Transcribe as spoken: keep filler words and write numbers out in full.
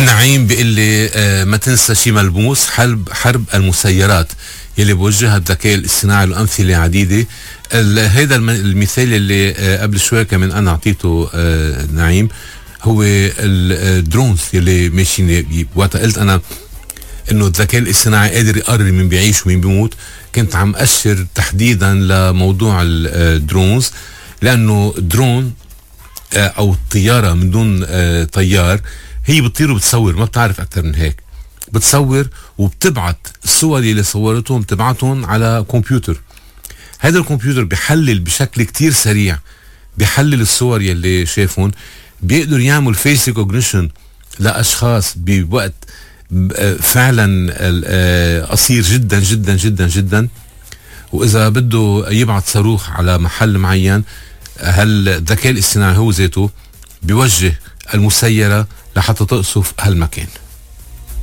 نعيم بيقول لي آه ما تنسى شي ملموس، حرب حرب المسيرات يلي بوجهها الذكاء الاصطناعي لأمثلة عديدة. هذا المثال اللي آه قبل شوي كمان أنا أعطيته آه نعيم هو الدرونز يلي ماشيين. وقت قلت أنا إنه الذكاء الاصطناعي قادر يقرر مين بيعيش ومين بيموت، كنت عم أشر تحديدا لموضوع الدرونز، لأنه درون آه أو الطيارة من دون آه طيار هي بتطير وبتصور، ما بتعرف أكتر من هيك. بتصور وبتبعت الصور اللي صورتهم بتبعتهم على كمبيوتر. هذا الكمبيوتر بيحلل بشكل كتير سريع، بيحلل الصور يلي شافهم، بيقدر يعمل فيس ريكوجنيشن لأشخاص بوقت فعلا قصير جدا جدا جدا جدا. وإذا بده يبعت صاروخ على محل معين، هالذكاء الاصطناعي هو ذاته بيوجه المسيرة لحتى تقصف هالمكان.